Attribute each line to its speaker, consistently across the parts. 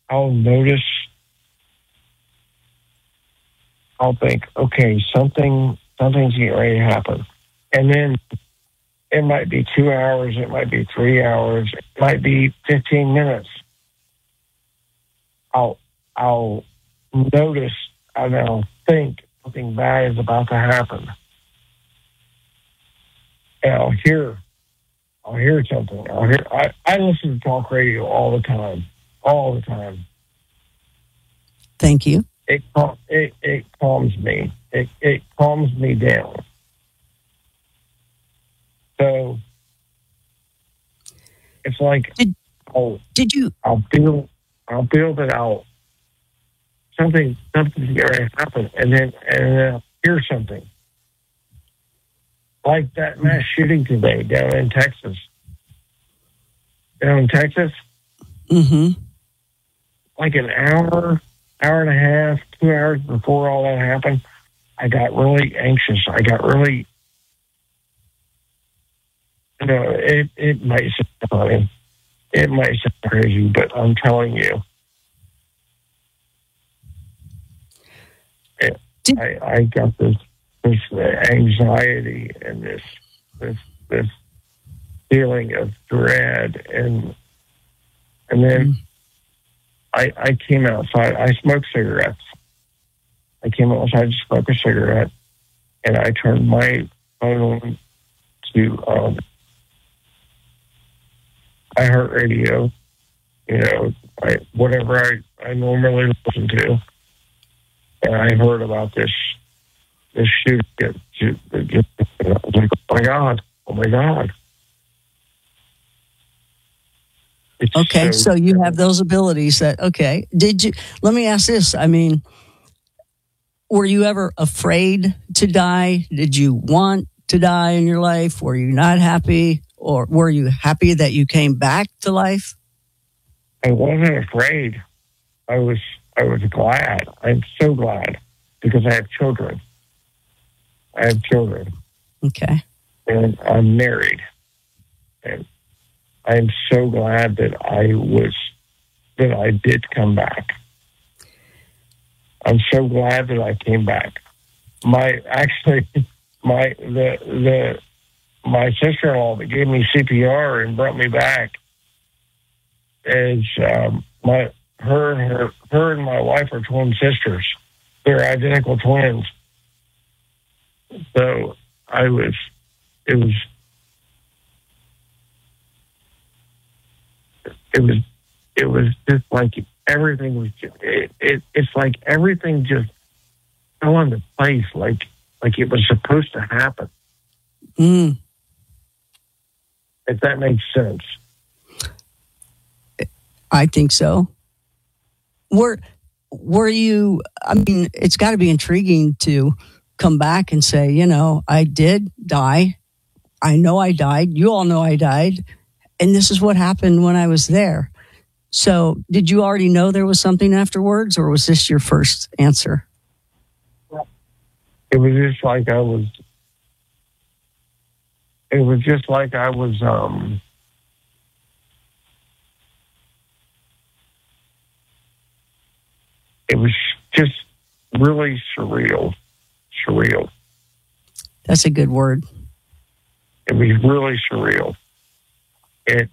Speaker 1: I'll notice. I'll think, okay, something's getting ready to happen, and then it might be 2 hours, it might be 3 hours, it might be 15 minutes. I'll notice and I'll think something bad is about to happen, and I'll hear something. I listen to talk radio all the time.
Speaker 2: Thank you.
Speaker 1: It calms me. It calms me down. So it's like I'll feel that something's going to happen, and then I'll hear something. Like that mass shooting today down in Texas.
Speaker 2: Mm-hmm.
Speaker 1: Like an hour and a half, 2 hours before all that happened, I got really anxious. I got really, it might sound funny. It might sound crazy, but I'm telling you, I got this anxiety and this feeling of dread, and then I came outside. I smoke cigarettes. I came outside to smoke a cigarette, and I turned my phone to iHeartRadio, whatever I normally listen to, and I heard about this shooting. I was like, oh my God. It's
Speaker 2: okay, so you have those abilities let me ask this. I mean, were you ever afraid to die? Did you want to die in your life? Were you not happy? Or were you happy that you came back to life?
Speaker 1: I wasn't afraid. I was glad. I'm so glad because I have children.
Speaker 2: Okay.
Speaker 1: And I'm married. And I'm so glad that I did come back. I'm so glad that I came back. My sister-in-law that gave me CPR and brought me back is her and my wife are twin sisters. They're identical twins. So it was just like everything was. It's like everything just fell into place, like it was supposed to happen.
Speaker 2: If
Speaker 1: that makes sense.
Speaker 2: I think so. Were you? I mean, it's got to be intriguing to come back and say, I did die. I know I died. You all know I died. And this is what happened when I was there. So did you already know there was something afterwards, or was this your first answer?
Speaker 1: It was just like I was it was just really surreal.
Speaker 2: That's a good word.
Speaker 1: It was really surreal. It's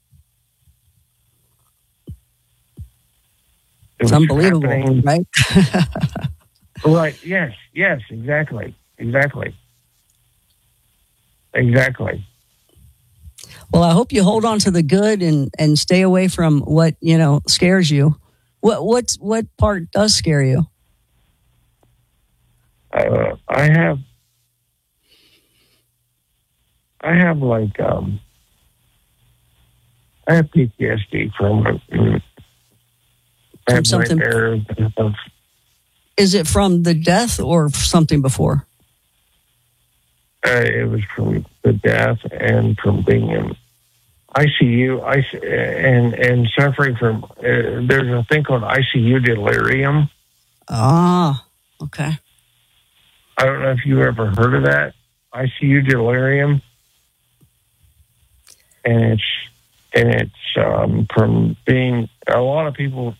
Speaker 2: unbelievable, right?
Speaker 1: Right. Yes, exactly.
Speaker 2: Well, I hope you hold on to the good and stay away from what, scares you. What part does scare you?
Speaker 1: I have PTSD from
Speaker 2: something. Is it from the death or something before?
Speaker 1: It was from the death and from being in ICU, and suffering from. There's a thing called ICU delirium.
Speaker 2: Ah, okay.
Speaker 1: I don't know if you ever heard of that ICU delirium, and it's from being. A lot of people